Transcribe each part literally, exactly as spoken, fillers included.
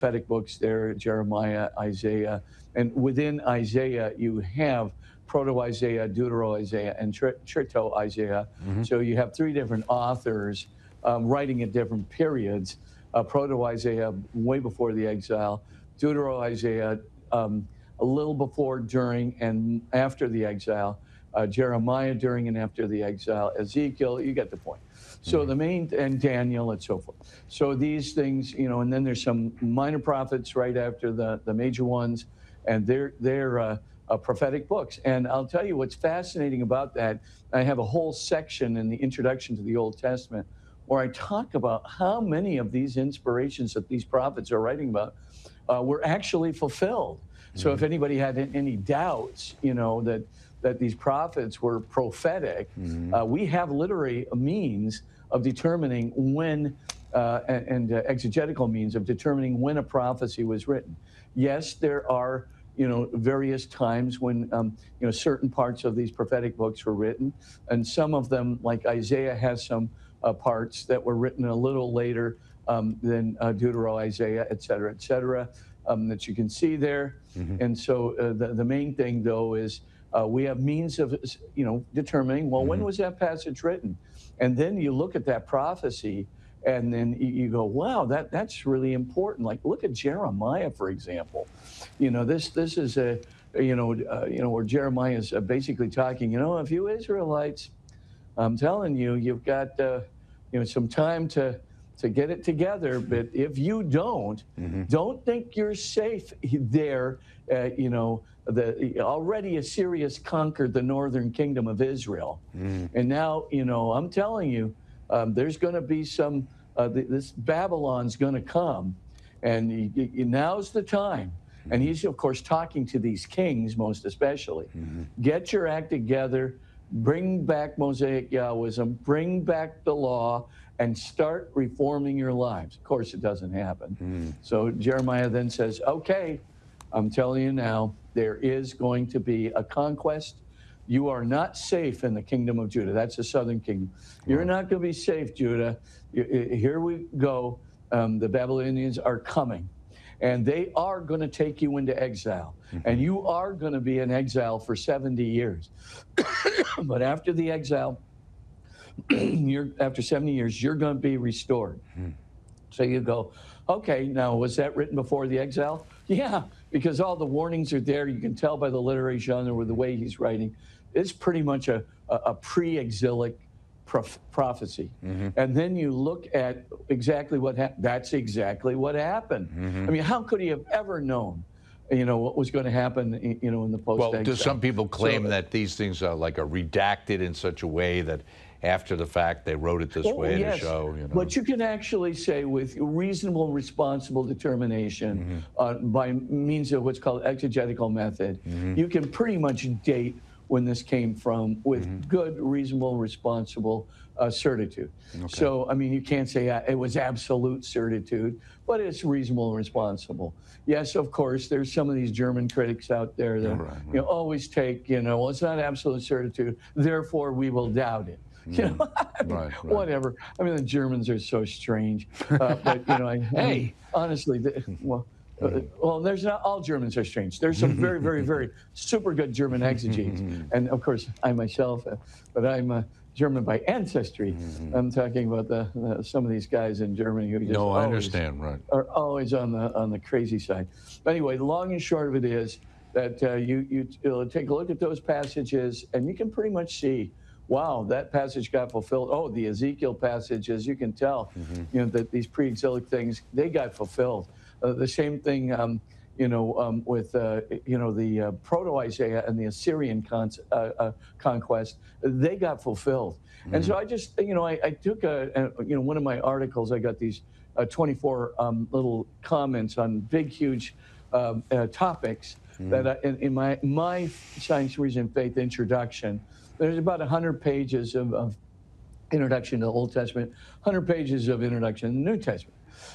prophetic books there, Jeremiah, Isaiah, and within Isaiah you have Proto-Isaiah, Deutero-Isaiah, and Trito-Isaiah. Mm-hmm. So you have three different authors um, writing at different periods. Uh, Proto-Isaiah, way before the exile. Deutero-Isaiah, um, a little before, during, and after the exile. Uh, Jeremiah, during and after the exile. Ezekiel, you get the point. So Mm-hmm. the main, and Daniel, and so forth. So these things, you know, and then there's some minor prophets right after the, the major ones, and they're, they're uh, uh, prophetic books. And I'll tell you what's fascinating about that. I have a whole section in the introduction to the Old Testament where I talk about how many of these inspirations that these prophets are writing about uh, were actually fulfilled. Mm-hmm. So if anybody had any doubts, you know, that that these prophets were prophetic, mm-hmm. uh, we have literary means of determining when, uh, and, and uh, exegetical means of determining when a prophecy was written. Yes, there are, you know, various times when, um, you know, certain parts of these prophetic books were written, and some of them, like Isaiah, has some uh, parts that were written a little later um, than uh, Deutero-Isaiah, et cetera, et cetera, um, that you can see there. Mm-hmm. And so uh, the, the main thing, though, is Uh, we have means of, you know, determining, well, mm-hmm. when was that passage written? And then you look at that prophecy, and then you go, wow, that that's really important. Like, look at Jeremiah, for example. You know, this this is a, you know, uh, you know, where Jeremiah is basically talking, you know, if you Israelites, I'm telling you, you've got, uh, you know, some time to to get it together. But if you don't, mm-hmm. don't think you're safe there. Uh, you know, the already Assyria's conquered the northern kingdom of Israel, mm. and now, you know, I'm telling you, um, there's going to be some. Uh, th this Babylon's going to come, and y y now's the time. Mm-hmm. And he's, of course, talking to these kings, most especially. Mm-hmm. Get your act together, bring back Mosaic Yahwism, bring back the law, and start reforming your lives. Of course, it doesn't happen. Mm. So Jeremiah then says, okay, I'm telling you now, there is going to be a conquest. You are not safe in the kingdom of Judah. That's the southern kingdom. You're wow. not going to be safe, Judah. Here we go. Um, the Babylonians are coming, and they are going to take you into exile. Mm-hmm. And you are going to be in exile for seventy years. But after the exile, you're, after seventy years, you're going to be restored. Mm. So you go, okay, now was that written before the exile? Yeah, because all the warnings are there. You can tell by the literary genre or the way he's writing. It's pretty much a, a, a pre-exilic prof prophecy. Mm-hmm. And then you look at exactly what happened. That's exactly what happened. Mm-hmm. I mean, how could he have ever known, you know, what was going to happen, you know, in the post-exile? Well, do some people claim so, that these things are like are redacted in such a way that after the fact they wrote it this oh, way yes. to show, you know? But you can actually say with reasonable, responsible determination, mm-hmm. uh, by means of what's called exegetical method, mm-hmm. you can pretty much date when this came from with mm-hmm. good, reasonable, responsible uh, certitude. Okay. So, I mean, you can't say uh, it was absolute certitude, but it's reasonable and responsible. Yes, of course, there's some of these German critics out there that right, right. you know, always take, you know, well, it's not absolute certitude, therefore we will doubt it. You know, I mean, right, right. whatever. I mean, the Germans are so strange. Uh, but, you know, I, hey, I mean, honestly, they, well, uh, well, there's not all Germans are strange. There's some very, very, very super good German exegetes. And, of course, I myself, uh, but I'm uh, German by ancestry. Mm-hmm. I'm talking about the, the some of these guys in Germany who just no, I always understand, right. are always on the on the crazy side. But anyway, the long and short of it is that uh, you, you uh, take a look at those passages, and you can pretty much see, wow, that passage got fulfilled. Oh, the Ezekiel passage, as you can tell, mm-hmm. you know, that these pre-exilic things, they got fulfilled. Uh, the same thing, um, you know, um, with, uh, you know, the uh, Proto-Isaiah and the Assyrian con uh, uh, conquest, they got fulfilled. Mm-hmm. And so I just, you know, I, I took, a, a, you know, one of my articles, I got these uh, twenty-four um, little comments on big, huge um, uh, topics mm-hmm. that I, in, in my, my Science, Reason, Faith introduction, there's about one hundred pages of, of introduction to the Old Testament, one hundred pages of introduction to the New Testament.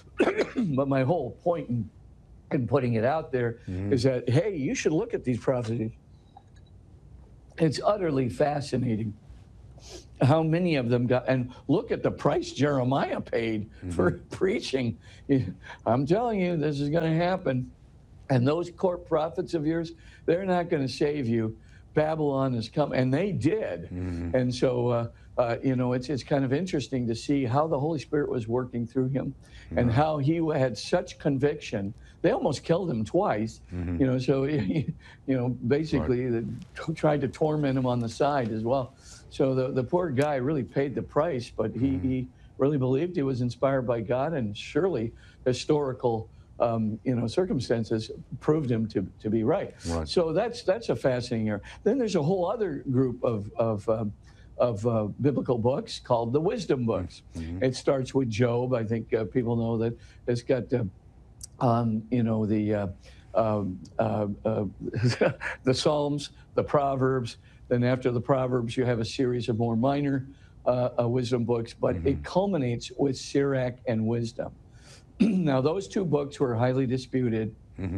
But my whole point in, in putting it out there mm-hmm. is that, hey, you should look at these prophecies. It's utterly fascinating how many of them got, and look at the price Jeremiah paid for preaching. I'm telling you, this is going to happen. And those court prophets of yours, they're not going to save you. Babylon has come, and they did. And so, uh, uh, you know, it's it's kind of interesting to see how the Holy Spirit was working through him, and how he had such conviction. They almost killed him twice, you know. So, you know, basically, they tried to torment him on the side as well. So the the poor guy really paid the price, but he he really believed he was inspired by God, and surely historical um, you know, circumstances proved him to, to be right. Right. So that's that's a fascinating area. Then there's a whole other group of of um, of uh, biblical books called the wisdom books. It starts with Job. I think uh, people know that it's got uh, um, you know the uh, um, uh, uh, the Psalms, the Proverbs. Then after the Proverbs, you have a series of more minor uh, uh, wisdom books, but it culminates with Sirach and Wisdom. Now, those two books were highly disputed,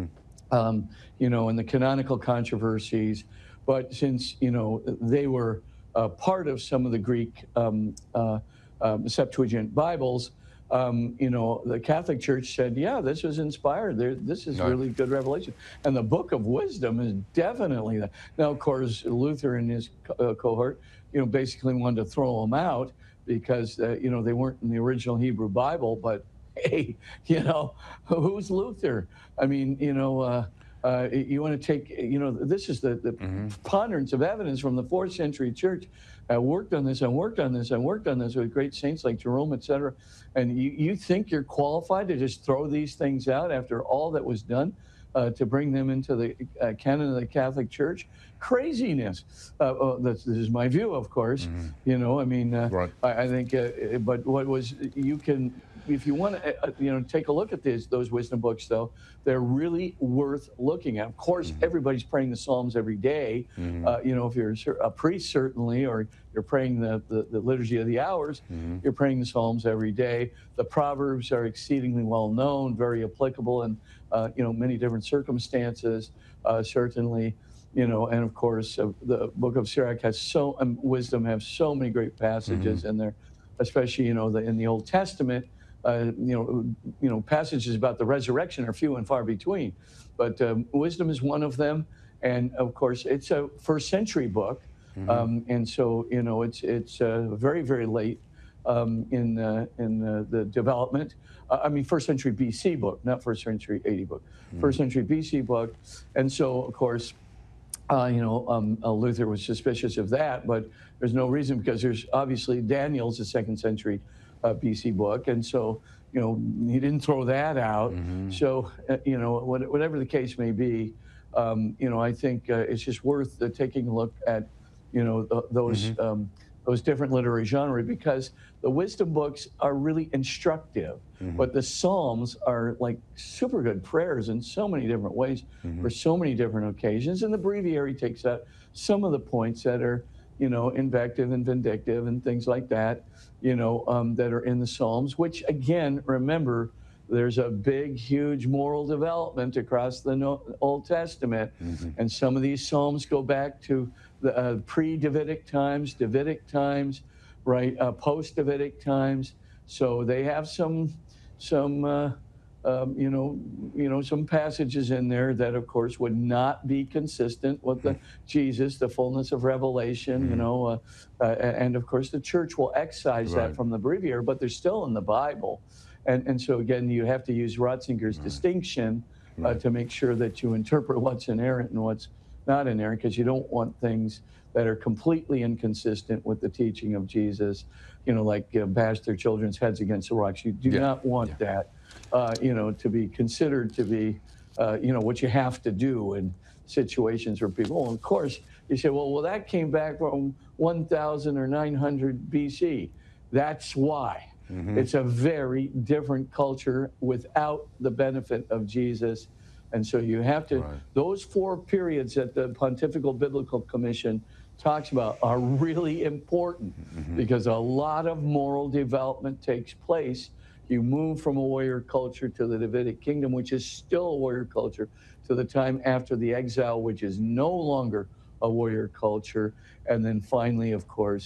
um, you know, in the canonical controversies. But since, you know, they were uh, part of some of the Greek um, uh, um, Septuagint Bibles, um, you know, the Catholic Church said, yeah, this was inspired. There, this is Right. really good revelation. And the Book of Wisdom is definitely that. Now, of course, Luther and his co- uh, cohort, you know, basically wanted to throw them out because, uh, you know, they weren't in the original Hebrew Bible, but hey, you know, who's Luther? I mean, you know, uh, uh, you want to take, you know, this is the, the preponderance of evidence from the fourth century church. I worked on this, I worked on this, I worked on this with great saints like Jerome, et cetera. And you, you think you're qualified to just throw these things out after all that was done uh, to bring them into the uh, canon of the Catholic Church? Craziness. Uh, oh, this, this is my view, of course. You know, I mean, uh, Right. I, I think, uh, but what was, you can, if you want to, uh, you know, take a look at these, those wisdom books, though, they're really worth looking at. Of course, everybody's praying the Psalms every day. Uh, you know, if you're a priest, certainly, or you're praying the, the, the Liturgy of the Hours, you're praying the Psalms every day. The Proverbs are exceedingly well known, very applicable in, uh, you know, many different circumstances, uh, certainly. You know, and of course, uh, the Book of Sirach has so, um, wisdom have so many great passages in there, especially, you know, the, in the Old Testament. Uh, you know, you know, passages about the resurrection are few and far between, but um, wisdom is one of them. And of course, it's a first century book, um, and so you know, it's it's uh, very very late um, in uh, in uh, the development. Uh, I mean, first century B C book, not first century A D book. First century B C book, and so of course. Uh, you know, um, uh, Luther was suspicious of that, but there's no reason because there's obviously Daniel's a second century uh, B C book, and so you know he didn't throw that out. So uh, you know, what, whatever the case may be, um, you know, I think uh, it's just worth uh, taking a look at, you know, th- those um, those different literary genres because the wisdom books are really instructive, but the Psalms are like super good prayers in so many different ways for so many different occasions. And the breviary takes out some of the points that are, you know, invective and vindictive and things like that, you know, um, that are in the Psalms, which again, remember, there's a big, huge moral development across the no- Old Testament. And some of these Psalms go back to the uh, pre-Davidic times, Davidic times, right, uh, post-Davidic times. So they have some, some, uh, um, you know, you know, some passages in there that, of course, would not be consistent with the Jesus, the fullness of revelation. You know, uh, uh, and of course, the church will excise Right. that from the breviary, but they're still in the Bible. And and so again, you have to use Ratzinger's distinction uh, to make sure that you interpret what's inerrant and what's not inerrant, because you don't want things that are completely inconsistent with the teaching of Jesus, you know, like uh, bash their children's heads against the rocks. You do Yeah. not want Yeah. that, uh, you know, to be considered to be, uh, you know, what you have to do in situations where people, well, of course, you say, well, well, that came back from one thousand or nine hundred B C. That's why. It's a very different culture without the benefit of Jesus. And so you have to, Right. those four periods that the Pontifical Biblical Commission talks about are really important because a lot of moral development takes place. You move from a warrior culture to the Davidic kingdom, which is still a warrior culture, to the time after the exile, which is no longer a warrior culture. And then finally, of course,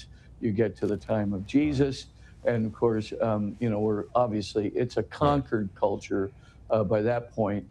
you get to the time of Jesus. And of course, um, you know, we're obviously, it's a conquered culture uh, by that point.